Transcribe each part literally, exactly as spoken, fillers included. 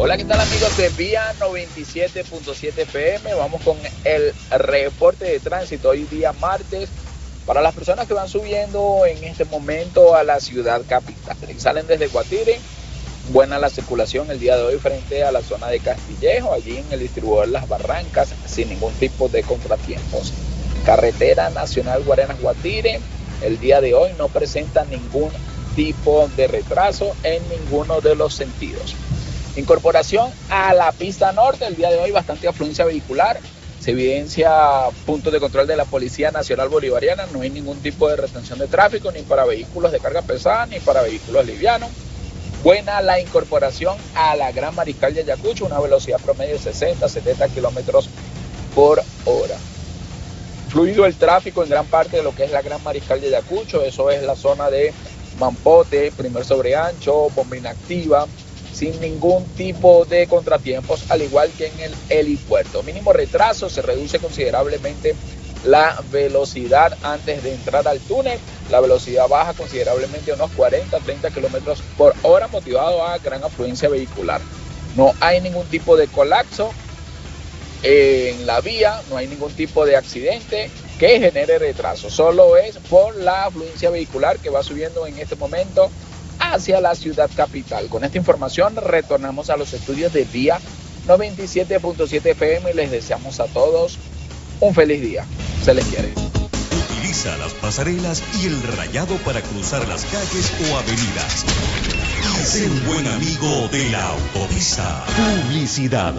Hola, ¿qué tal amigos de Vía noventa y siete punto siete F M? Vamos con el reporte de tránsito hoy día martes para las personas que van subiendo en este momento a la ciudad capital y salen desde Guatire. Buena la circulación el día de hoy frente a la zona de Castillejo, allí en el distribuidor Las Barrancas, sin ningún tipo de contratiempos. Carretera Nacional Guarenas-Guatire, el día de hoy no presenta ningún tipo de retraso en ninguno de los sentidos. Incorporación a la pista norte, el día de hoy bastante afluencia vehicular, se evidencia puntos de control de la Policía Nacional Bolivariana, no hay ningún tipo de retención de tráfico ni para vehículos de carga pesada ni para vehículos livianos. Buena la incorporación a la Gran Mariscal de Ayacucho, una velocidad promedio de sesenta a setenta kilómetros por hora. Fluido el tráfico en gran parte de lo que es la Gran Mariscal de Ayacucho, eso es la zona de Mampote, Primer Sobreancho, Bombina Activa, sin ningún tipo de contratiempos, al igual que en el helipuerto. Mínimo retraso, se reduce considerablemente la velocidad antes de entrar al túnel. La velocidad baja considerablemente a unos cuarenta a treinta kilómetros por hora, motivado a gran afluencia vehicular. No hay ningún tipo de colapso en la vía, no hay ningún tipo de accidente que genere retraso. Solo es por la afluencia vehicular que va subiendo en este momento hacia la ciudad capital. Con esta información retornamos a los estudios de Vía noventa y siete punto siete F M y les deseamos a todos un feliz día. Se les quiere. Utiliza las pasarelas y el rayado para cruzar las calles o avenidas. Y sé un buen amigo de la autopista. Publicidad.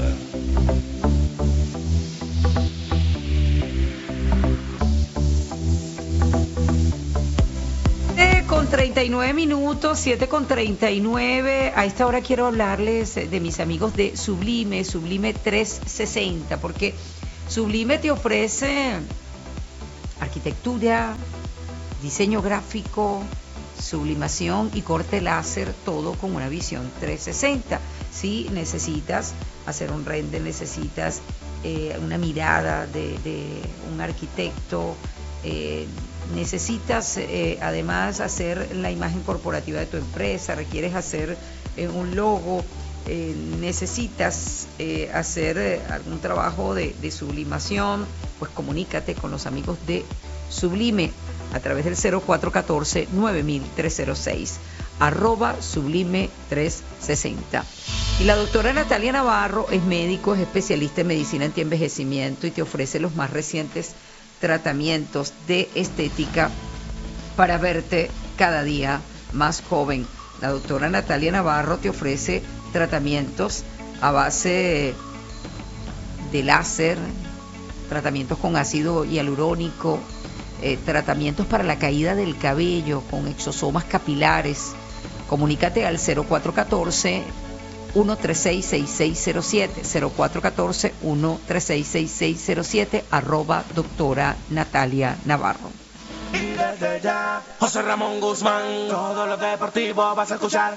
Con treinta y nueve minutos, siete con treinta y nueve. A esta hora quiero hablarles de mis amigos de Sublime, Sublime trescientos sesenta, porque Sublime te ofrece arquitectura, diseño gráfico, sublimación y corte láser, todo con una visión trescientos sesenta. Si necesitas hacer un render, necesitas eh, una mirada de, de un arquitecto, eh, necesitas eh, además hacer la imagen corporativa de tu empresa, requieres hacer eh, un logo, eh, necesitas eh, hacer eh, algún trabajo de, de sublimación, pues comunícate con los amigos de Sublime a través del cero cuatro uno cuatro nueve mil trescientos seis, arroba Sublime trescientos sesenta. Y la doctora Natalia Navarro es médico, es especialista en medicina antienvejecimiento y te ofrece los más recientes tratamientos de estética para verte cada día más joven. La doctora Natalia Navarro te ofrece tratamientos a base de láser, tratamientos con ácido hialurónico, eh, tratamientos para la caída del cabello con exosomas capilares. Comunícate al cero cuatro uno cuatro uno tres seis seis seis cero siete, cero cuatro uno cuatro uno tres seis seis seis cero siete, arroba doctora Natalia Navarro. Y desde ya, José Ramón Guzmán, todo lo deportivo vas a escuchar.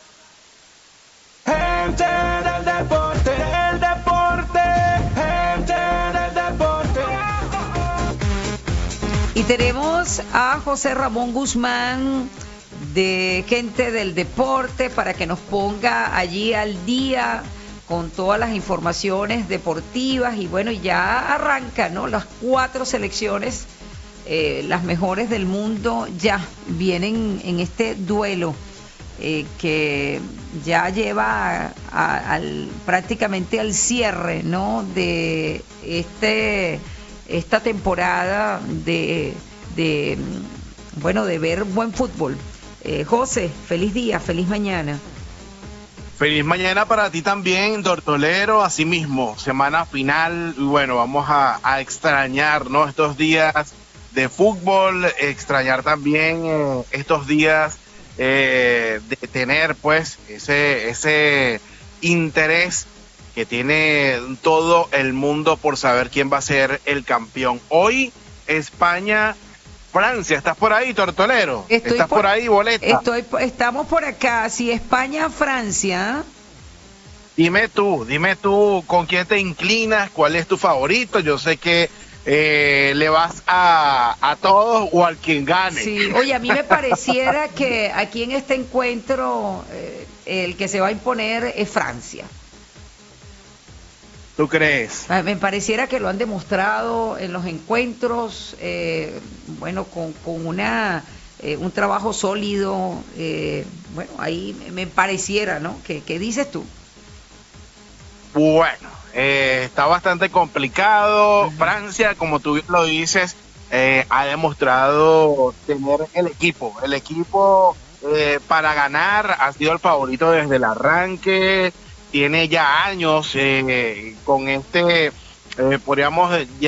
Gente del deporte, el deporte, gente del deporte. Y tenemos a José Ramón Guzmán, de Gente del Deporte, para que nos ponga allí al día con todas las informaciones deportivas. Y bueno, ya arranca, ¿no? Las cuatro selecciones, eh, las mejores del mundo, ya vienen en este duelo eh, que ya lleva a, a, al, prácticamente al cierre, ¿no? De este esta temporada de, de bueno, de ver buen fútbol. Eh, José, feliz día, feliz mañana. Feliz mañana para ti también, Tortolero, así mismo, semana final, y bueno, vamos a, a extrañar, ¿no?, estos días de fútbol, extrañar también eh, estos días eh, de tener, pues, ese, ese interés que tiene todo el mundo por saber quién va a ser el campeón. Hoy, España... Francia, ¿estás por ahí, Tortolero? Estoy ¿Estás por, por ahí, Boleta? Estoy, estamos por acá. Si España, Francia. Dime tú, dime tú, ¿con quién te inclinas? ¿Cuál es tu favorito? Yo sé que eh, le vas a, a todos o al quien gane. Sí, oye, a mí me pareciera que aquí en este encuentro eh, el que se va a imponer es Francia. ¿Tú crees? Me pareciera que lo han demostrado en los encuentros, eh, bueno, con, con una eh, un trabajo sólido, eh, bueno, ahí me pareciera, ¿no? ¿Qué, qué dices tú? Bueno, eh, está bastante complicado. Uh-huh. Francia, como tú lo dices, eh, ha demostrado tener el equipo, el equipo eh, para ganar, ha sido el favorito desde el arranque. Tiene ya años eh, con este, eh, podríamos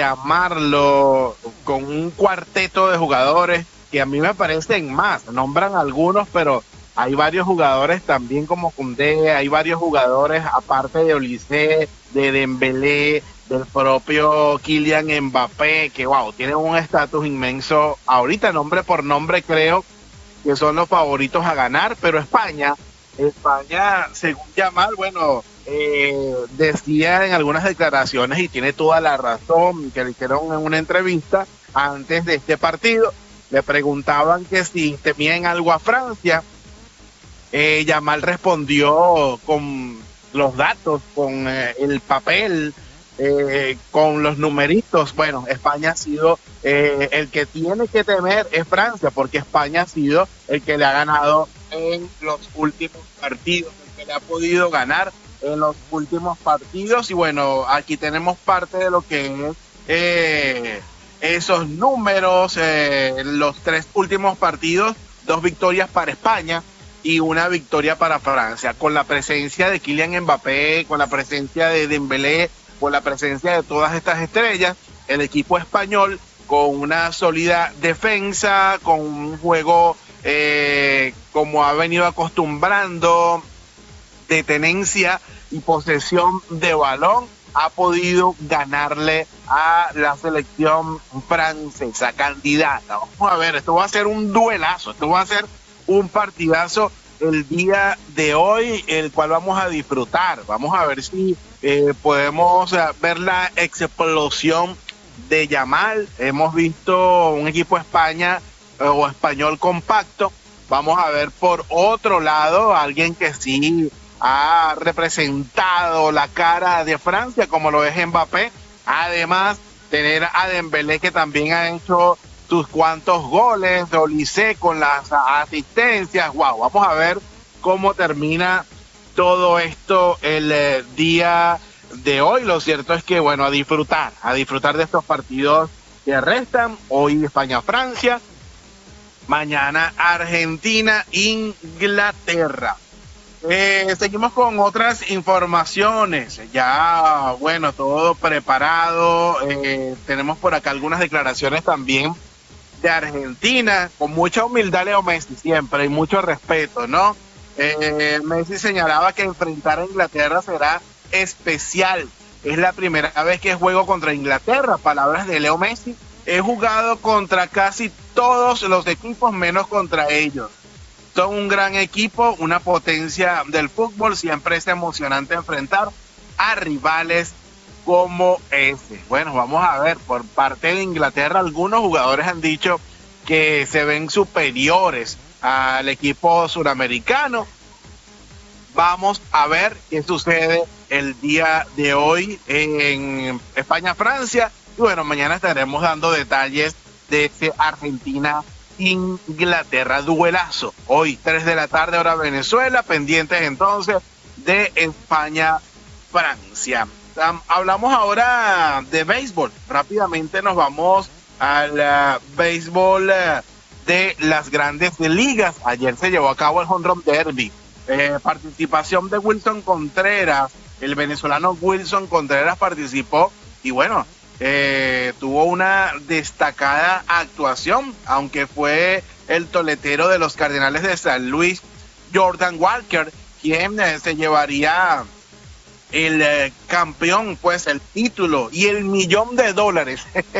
llamarlo, con un cuarteto de jugadores que a mí me parecen más. Nombran algunos, pero hay varios jugadores también como Koundé, hay varios jugadores aparte de Olise, de Dembélé, del propio Kylian Mbappé, que wow, tienen un estatus inmenso. Ahorita nombre por nombre creo que son los favoritos a ganar, pero España... España, según Yamal, bueno, eh, decía en algunas declaraciones, y tiene toda la razón, que le hicieron en una entrevista antes de este partido, le preguntaban que si temían algo a Francia. eh, Yamal respondió con los datos, con eh, el papel, eh, con los numeritos. Bueno, España ha sido eh, el que tiene que temer es Francia, porque España ha sido el que le ha ganado en los últimos partidos, el que le ha podido ganar en los últimos partidos. Y bueno, aquí tenemos parte de lo que es eh, esos números. Eh, los tres últimos partidos, dos victorias para España y una victoria para Francia, con la presencia de Kylian Mbappé, con la presencia de Dembélé, con la presencia de todas estas estrellas. El equipo español con una sólida defensa, con un juego Eh, como ha venido acostumbrando, de tenencia y posesión de balón, ha podido ganarle a la selección francesa, candidata. Vamos a ver, esto va a ser un duelazo, esto va a ser un partidazo el día de hoy, el cual vamos a disfrutar. Vamos a ver si eh, podemos uh, ver la explosión de Yamal. Hemos visto un equipo España o español compacto. Vamos a ver por otro lado alguien que sí ha representado la cara de Francia, como lo es Mbappé. Además, tener a Dembélé, que también ha hecho sus cuantos goles, de Olise con las asistencias. Wow, vamos a ver cómo termina todo esto el eh, día de hoy. Lo cierto es que, bueno, a disfrutar, a disfrutar de estos partidos que restan. Hoy España-Francia, mañana Argentina, Inglaterra. Eh, seguimos con otras informaciones. Ya, bueno, todo preparado. Eh, tenemos por acá algunas declaraciones también de Argentina. Con mucha humildad, Leo Messi, siempre, y mucho respeto, ¿no? Eh, Messi señalaba que enfrentar a Inglaterra será especial. Es la primera vez que juego contra Inglaterra. Palabras de Leo Messi. He jugado contra casi todos los equipos menos contra ellos. Son un gran equipo, una potencia del fútbol. Siempre es emocionante enfrentar a rivales como ese. Bueno, vamos a ver, por parte de Inglaterra, algunos jugadores han dicho que se ven superiores al equipo suramericano. Vamos a ver qué sucede el día de hoy en España-Francia. Y bueno, mañana estaremos dando detalles de este Argentina-Inglaterra, duelazo. Hoy, tres de la tarde, hora Venezuela, pendientes entonces de España-Francia. Um, hablamos ahora de béisbol. Rápidamente nos vamos al uh, béisbol uh, de las grandes ligas. Ayer se llevó a cabo el Home Run Derby. Eh, participación de Wilson Contreras. El venezolano Wilson Contreras participó y bueno, Eh, tuvo una destacada actuación, aunque fue el toletero de los Cardenales de San Luis, Jordan Walker, quien eh, se llevaría el eh, campeón, pues el título y el millón de dólares.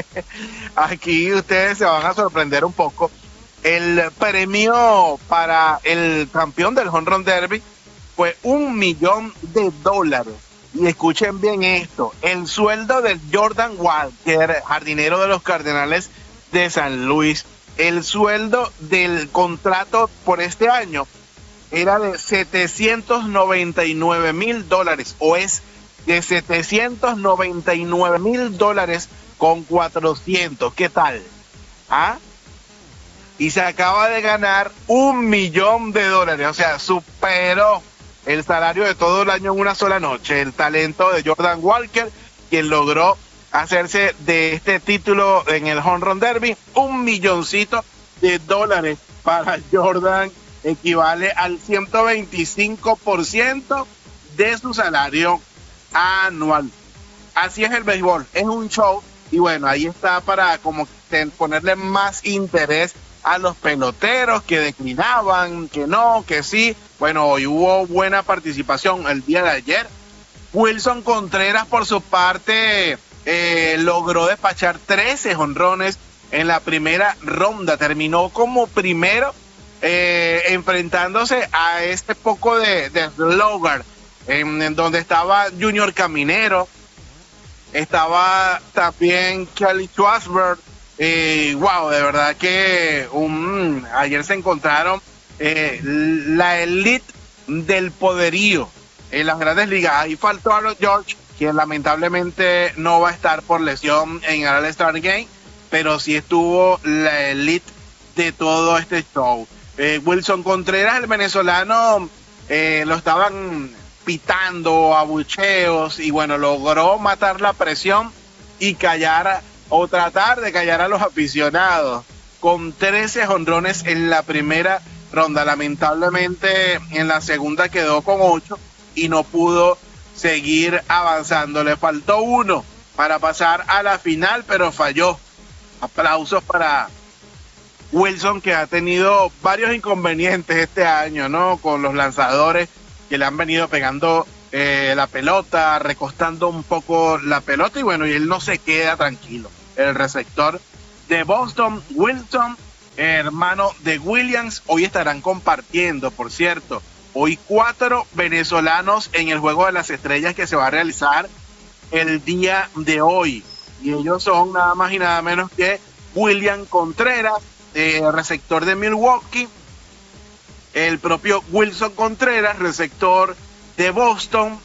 Aquí ustedes se van a sorprender un poco. El premio para el campeón del Home Run Derby fue un millón de dólares. Y escuchen bien esto, el sueldo de Jordan Walker, jardinero de los Cardenales de San Luis, el sueldo del contrato por este año era de setecientos noventa y nueve mil dólares, o es de setecientos noventa y nueve mil dólares con cuatrocientos. ¿Qué tal? ¿Ah? Y se acaba de ganar un millón de dólares, o sea, superó el salario de todo el año en una sola noche. El talento de Jordan Walker, quien logró hacerse de este título en el Home Run Derby, un milloncito de dólares para Jordan equivale al ciento veinticinco por ciento de su salario anual. Así es el béisbol, es un show y bueno, ahí está para como ponerle más interés a los peloteros que declinaban, que no, que sí. Bueno, hoy hubo buena participación el día de ayer. Wilson Contreras por su parte eh, logró despachar trece jonrones en la primera ronda, terminó como primero eh, enfrentándose a este poco de, de slugger, en, en donde estaba Junior Caminero, estaba también Kelly Schwarber. Eh, wow, de verdad que um, ayer se encontraron eh, la elite del poderío en las grandes ligas. Ahí faltó Aaron George, quien lamentablemente no va a estar por lesión en el All-Star Game, pero sí estuvo la elite de todo este show. Eh, Wilson Contreras, el venezolano, eh, lo estaban pitando, abucheos, y bueno, logró matar la presión y callar o tratar de callar a los aficionados con trece jonrones en la primera ronda. Lamentablemente en la segunda quedó con ocho y no pudo seguir avanzando. Le faltó uno para pasar a la final, pero falló. Aplausos para Wilson, que ha tenido varios inconvenientes este año, ¿no? Con los lanzadores que le han venido pegando eh, la pelota, recostando un poco la pelota, y bueno, y él no se queda tranquilo. El receptor de Boston, Wilson, hermano de Williams, hoy estarán compartiendo, por cierto, hoy cuatro venezolanos en el Juego de las Estrellas que se va a realizar el día de hoy. Y ellos son nada más y nada menos que William Contreras, eh, receptor de Milwaukee, el propio Wilson Contreras, receptor de Boston,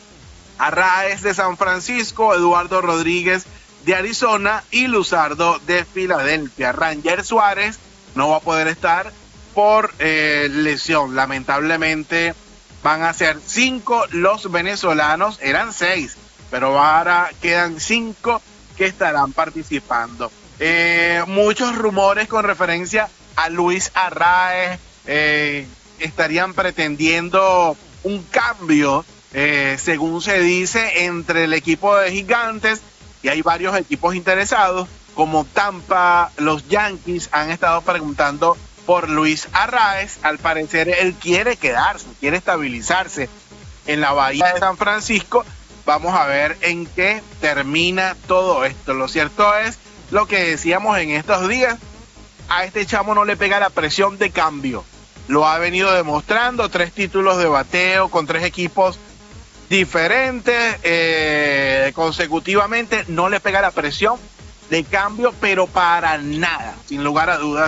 Arraez de San Francisco, Eduardo Rodríguez de Arizona y Luzardo de Filadelfia. Ranger Suárez no va a poder estar por eh, lesión. Lamentablemente van a ser cinco los venezolanos, eran seis, pero ahora quedan cinco que estarán participando. Eh, muchos rumores con referencia a Luis Arraez, eh, estarían pretendiendo un cambio, eh, según se dice, entre el equipo de Gigantes, y hay varios equipos interesados, como Tampa, los Yankees han estado preguntando por Luis Arraez. Al parecer él quiere quedarse, quiere estabilizarse en la Bahía de San Francisco. Vamos a ver en qué termina todo esto. Lo cierto es lo que decíamos en estos días: a este chamo no le pega la presión de cambio. Lo ha venido demostrando, tres títulos de bateo con tres equipos diferentes eh, consecutivamente. No le pega la presión de cambio, pero para nada, sin lugar a dudas,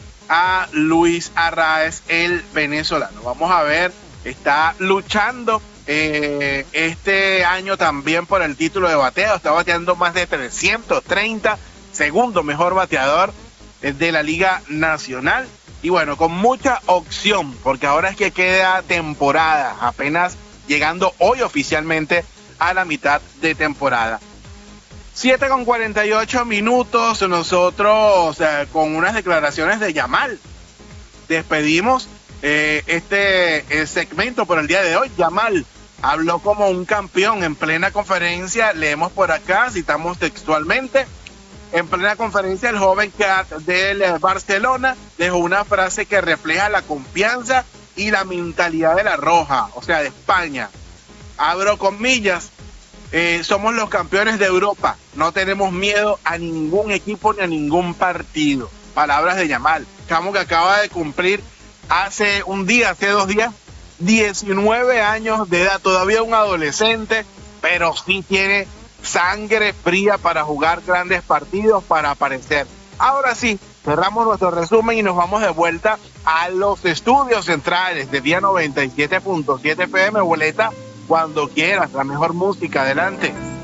a Luis Arraez, el venezolano. Vamos a ver, está luchando eh, este año también por el título de bateo. Está bateando más de trescientos treinta, segundo mejor bateador de la Liga Nacional. Y bueno, con mucha opción, porque ahora es que queda temporada, apenas llegando hoy oficialmente a la mitad de temporada. siete con cuarenta y ocho minutos, nosotros eh, con unas declaraciones de Yamal despedimos eh, este eh, segmento por el día de hoy. Yamal habló como un campeón en plena conferencia, leemos por acá, citamos textualmente: en plena conferencia, el joven Cat del Barcelona dejó una frase que refleja la confianza y la mentalidad de la Roja, o sea, de España. Abro comillas: eh, somos los campeones de Europa, no tenemos miedo a ningún equipo ni a ningún partido. Palabras de Yamal, chamo que acaba de cumplir hace un día, hace dos días, diecinueve años de edad, todavía un adolescente, pero sí tiene sangre fría para jugar grandes partidos, para aparecer. Ahora sí, cerramos nuestro resumen y nos vamos de vuelta a los estudios centrales de Vía noventa y siete punto siete F M, Boleta cuando quieras, la mejor música, adelante.